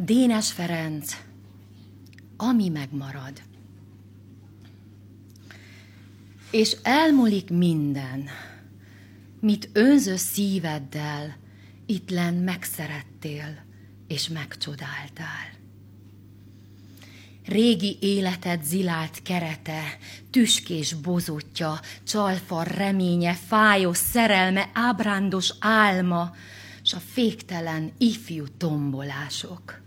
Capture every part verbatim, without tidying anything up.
Dénes Ferenc, ami megmarad. És elmúlik minden, mit önző szíveddel itt lenn megszerettél és megcsodáltál. Régi életed zilált kerete, tüskés bozótja, csalfar reménye, fájos szerelme, ábrándos álma, s a féktelen ifjú tombolások.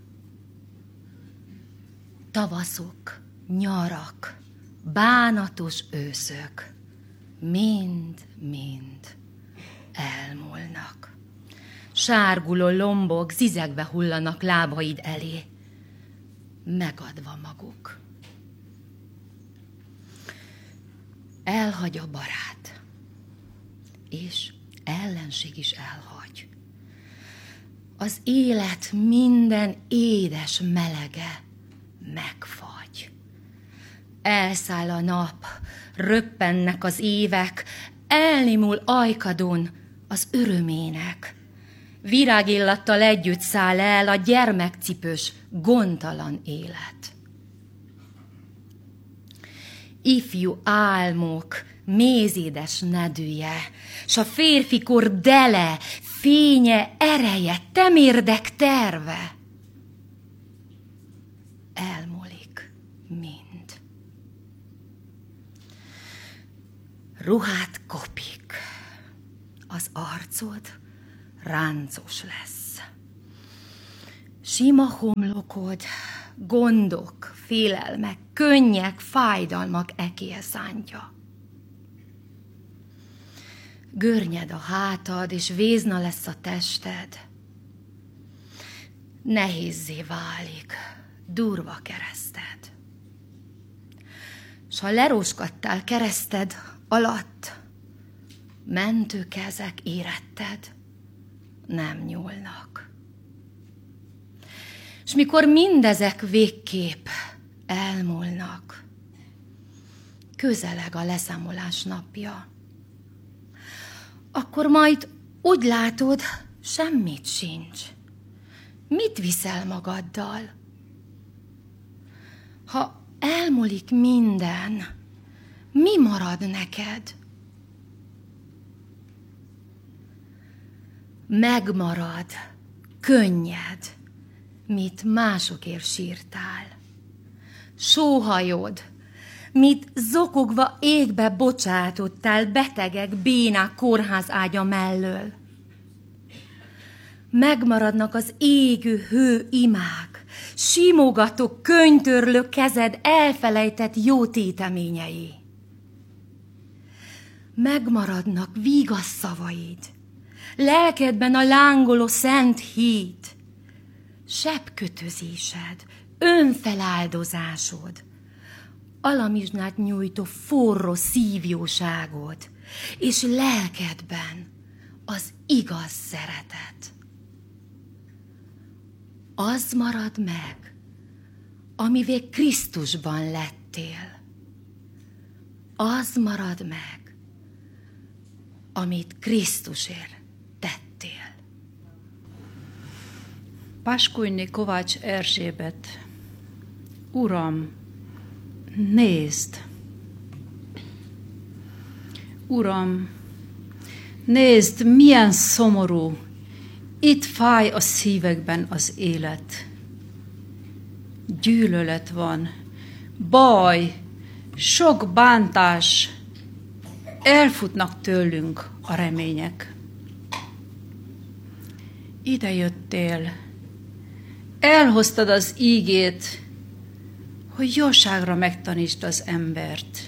Tavaszok, nyarak, bánatos őszök, mind-mind elmúlnak. Sárguló lombok zizegve hullanak lábaid elé, megadva maguk. Elhagy a barát, és ellenség is elhagy. Az élet minden édes melege megfagy. Elszáll a nap, röppennek az évek, elnémul ajkadon az örömének. Virágillattal együtt száll el a gyermekcipős, gondtalan élet. Ifjú álmok, mézédes nedűje, s a férfikor dele, fénye, ereje, temérdek terve. Elmúlik mind. Ruhát kopik, az arcod ráncos lesz. Sima homlokod, gondok, félelmek, könnyek, fájdalmak ekél szántja. Görnyed a hátad, és vézna lesz a tested. Nehézzé válik, durva kereszted. S ha leroskadtál kereszted alatt, mentő kezek éretted nem nyúlnak. S mikor mindezek végképp elmúlnak, közeleg a leszámolás napja, akkor majd úgy látod, semmit sincs. Mit viszel magaddal? Ha elmúlik minden, mi marad neked? Megmarad, könnyed, mit másokért sírtál. Sóhajod, mit zokogva égbe bocsátottál betegek, bénák kórház ágya mellől. Megmaradnak az égő hő imák, simogató, könytörlő kezed elfelejtett jó téteményei. Megmaradnak vígas szavaid, lelkedben a lángoló szent hit, sebkötözésed, önfeláldozásod, alamizsnát nyújtó forró szívjóságod, és lelkedben az igaz szeretet. Az marad meg, amivé Krisztusban lettél. Az marad meg, amit Krisztusért tettél. Paskújné Kovács Erzsébet. Uram, nézd! Uram, nézd, milyen szomorú, itt fáj a szívekben az élet. Gyűlölet van, baj, sok bántás, elfutnak tőlünk a remények. Ide jöttél, elhoztad az ígét, hogy jóságra megtanítsd az embert.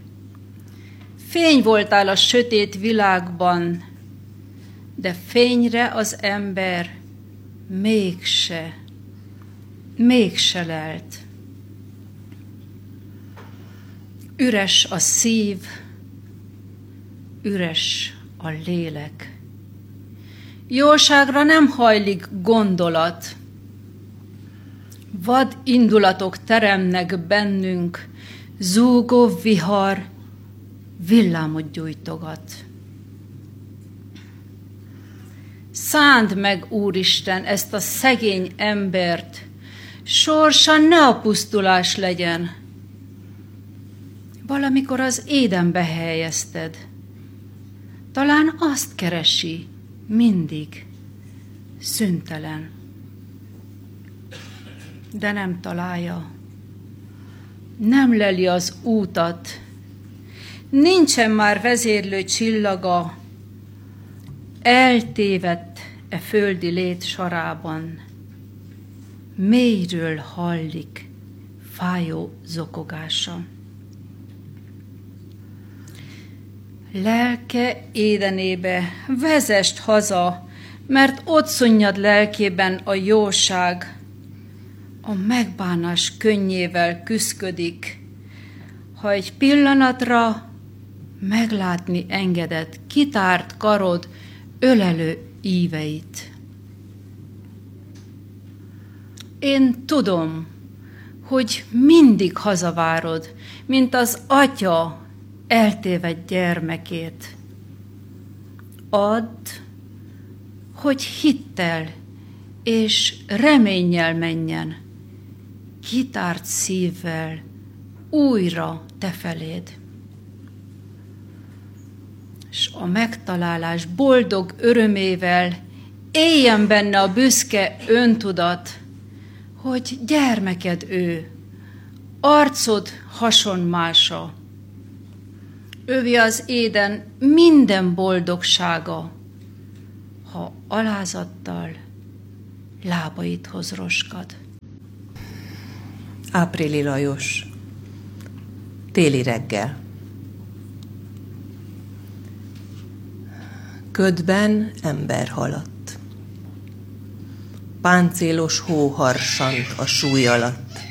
Fény voltál a sötét világban, de fényre az ember mégse, mégse lelt. Üres a szív, üres a lélek. Jóságra nem hajlik gondolat. Vad indulatok teremnek bennünk, zúgó vihar villámot gyújtogat. Szánd meg, Úristen, ezt a szegény embert, sorsa ne a pusztulás legyen. Valamikor az édenbe helyezted. Talán azt keresi, mindig, szüntelen. De nem találja. Nem leli az útat. Nincsen már vezérlő csillaga. Eltévedt e földi lét sarában. Mélyről hallik fájó zokogása. Lelke édenébe vezest haza, mert ott szunnyad lelkében a jóság. A megbánás könnyével küszködik, ha egy pillanatra meglátni engedett kitárt karod ölelő íveit. Én tudom, hogy mindig hazavárod, mint az atya eltévedt gyermekét. Add, hogy hittel és reménnyel menjen, kitárt szívvel újra te feléd. S a megtalálás boldog örömével éljen benne a büszke öntudat, hogy gyermeked ő, arcod hasonmása. Övi az éden minden boldogsága, ha alázattal lábaidhoz roskad. Áprili Lajos. Téli reggel. Ködben ember haladt. Páncélos hó harsant a súly alatt.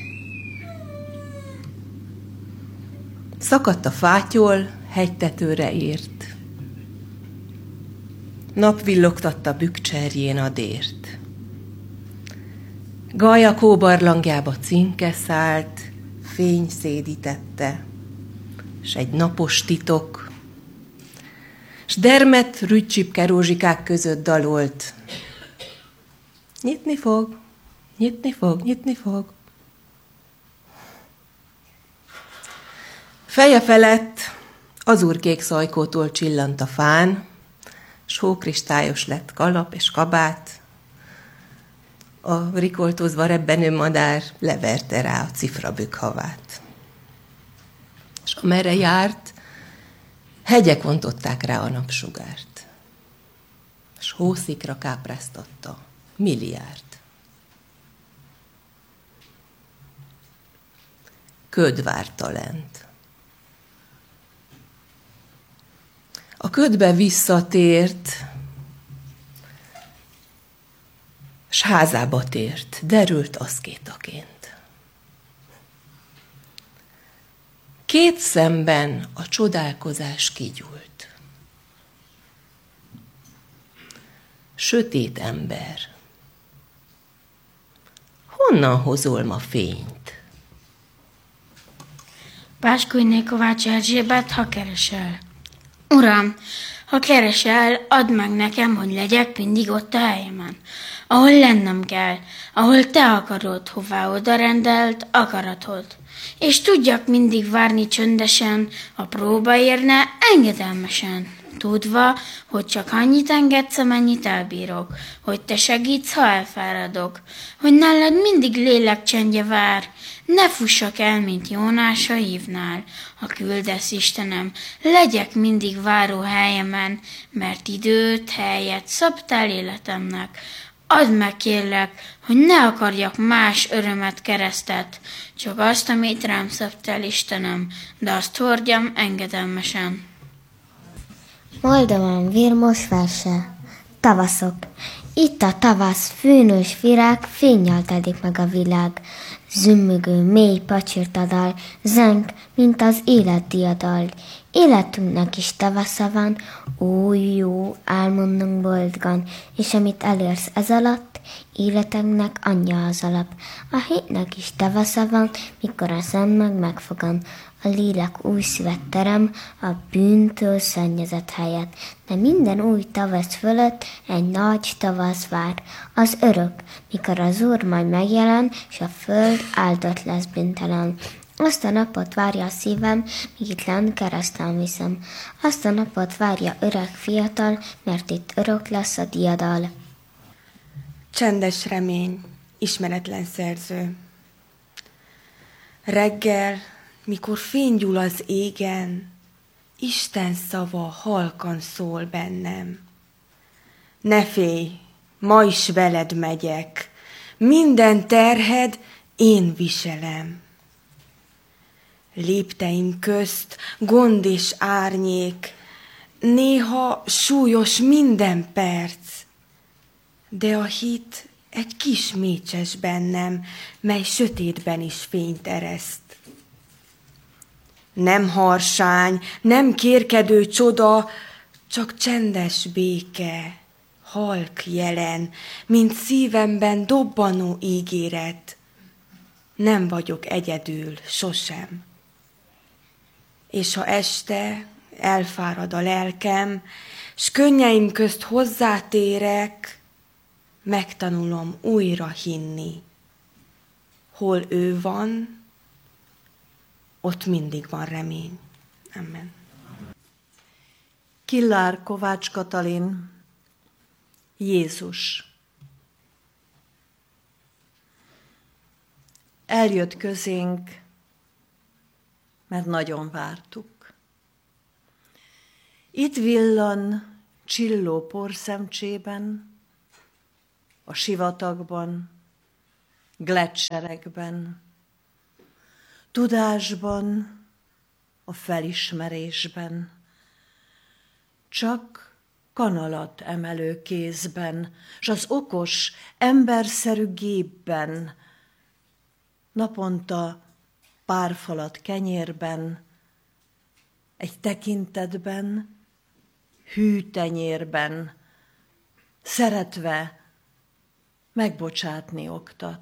Szakadt a fátyol, hegytetőre ért. Nap villogtatta bükcserjén a dért. Galya kóbarlangjába cinke szállt, fény szédítette, s egy napos titok, s dermedt rügycsipke rózsikák között dalolt. Nyitni fog, nyitni fog, nyitni fog. Feje felett azurkék szajkótól csillant a fán, s hókristályos lett kalap és kabát. A rikoltózva rebbenő madár leverte rá a cifrabük havát. És amerre járt, hegyek vontották rá a napsugárt, s hószikra kápráztatta milliárd. Köd várta lent. A ködbe visszatért, s házába tért, derült aszkétaként. Két szemben a csodálkozás kigyúlt. Sötét ember, honnan hozol ma fényt? Pászkújné Kovács Erzsébet, ha keresel. Uram, ha keresel, add meg nekem, hogy legyek mindig ott a helyemen, ahol lennem kell, ahol te akarod, hová odarendelt akaratod. És tudjak mindig várni csöndesen, a próba érne engedelmesen, tudva, hogy csak annyit engedsz, amennyit elbírok, hogy te segítsz, ha elfáradok, hogy nálad mindig lélek csendje vár, ne fussak el, mint Jónás a hívnál, ha küldesz, Istenem, legyek mindig váró helyemen, mert időt, helyet szabtál életemnek. Add meg, kérlek, hogy ne akarjak más örömet, keresztet, csak azt, amit rám szabtál, Istenem, de azt hordjam engedelmesen. Moldován Vilmos verse. Tavaszok. Itt a tavasz, fűnős virág, fénnyel telik meg a világ. Zümmögő, mély pacsirta dal, zeng, mint az élet diadal. Életünknek is tavasza van, ó jó, álmodnunk boldogan, és amit elérsz ez alatt, életünknek anyja az alap. A hétnek is tavasza van, mikor a szemnek megfogan. A lélek új szívet terem, a bűntől szennyezett helyet. De minden új tavasz fölött egy nagy tavasz vár, az örök, mikor az Úr majd megjelen, s a föld áldott lesz bűntelen. Azt a napot várja a szívem, míg itt lenn kereszten viszem. Azt a napot várja öreg fiatal, mert itt örök lesz a diadal. Csendes remény, ismeretlen szerző. Reggel, mikor fény gyúl az égen, Isten szava halkan szól bennem. Ne félj, ma is veled megyek, minden terhed én viselem. Lépteim közt gond és árnyék, néha súlyos minden perc, de a hit egy kis mécses bennem, mely sötétben is fényt ereszt. Nem harsány, nem kérkedő csoda, csak csendes béke, halk jelen, mint szívemben dobbanó ígéret. Nem vagyok egyedül sosem. És ha este elfárad a lelkem, s könnyeim közt hozzátérek, megtanulom újra hinni. Hol ő van, ott mindig van remény. Amen. Killár Kovács Katalin, Jézus. Eljött közénk, mert nagyon vártuk. Itt villan csilló porszemcsében, a sivatagban, gleccserekben, tudásban, a felismerésben, csak kanalat emelő kézben, s az okos, emberszerű gépben, naponta pár falat kenyérben, egy tekintetben, hű tenyérben, szeretve megbocsátni oktat.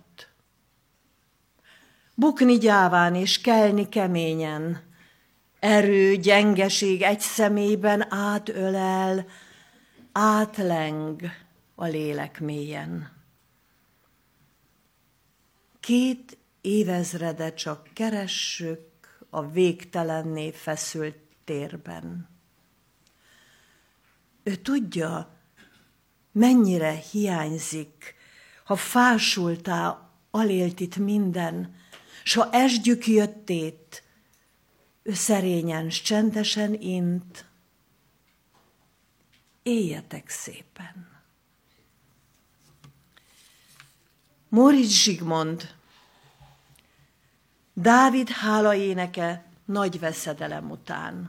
Bukni gyáván és kelni keményen, erő, gyengeség egy szemében átölel, átleng a lélek mélyen. Két évezrede csak keressük a végtelenné feszült térben. Ő tudja, mennyire hiányzik, ha fásultá alélt itt minden, s ha esdjük jöttét, ő szerényen, s csendesen int. Éljetek szépen! Móricz Zsigmond, Dávid hála éneke nagy veszedelem után.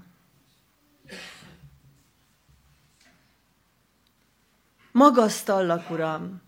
Magasztallak, Uram,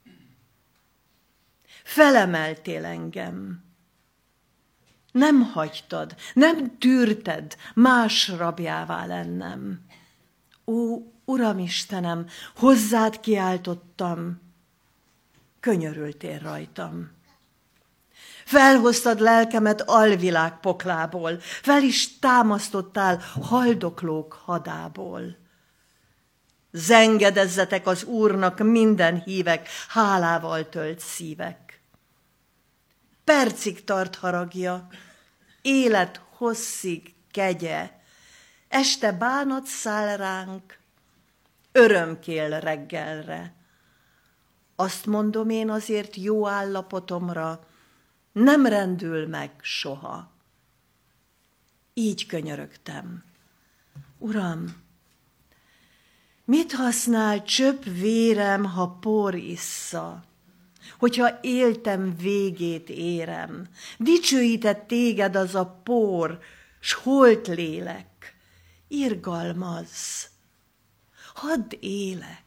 felemeltél engem, nem hagytad, nem tűrted más rabjává lennem. Ó, Uram Istenem, hozzád kiáltottam, könyörültél rajtam. Felhoztad lelkemet alvilág poklából, fel is támasztottál haldoklók hadából. Zengedezzetek az Úrnak minden hívek, hálával tölt szívek. Percig tart haragja, élet hosszig kegye, este bánat száll ránk, örömkél reggelre. Azt mondom én azért jó állapotomra, nem rendül meg soha. Így könyörögtem. Uram, mit használ csöpp vérem, ha por issza? Hogyha éltem végét érem, dicsőített téged az a por, s holt lélek, irgalmazz, hadd élek.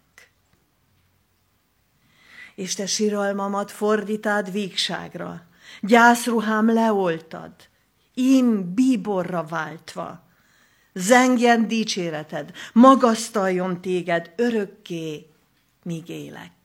És te siralmamat fordítád vígságra, gyászruhám leoltad, ím bíborra váltva. Zengjen dicséreted, magasztaljon téged örökké, míg élek.